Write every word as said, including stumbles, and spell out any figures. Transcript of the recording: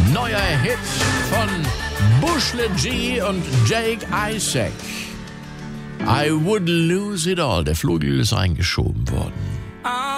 Neuer Hit von Bushle G und Jake Isaac. I would lose it all. Der Flugel ist eingeschoben worden.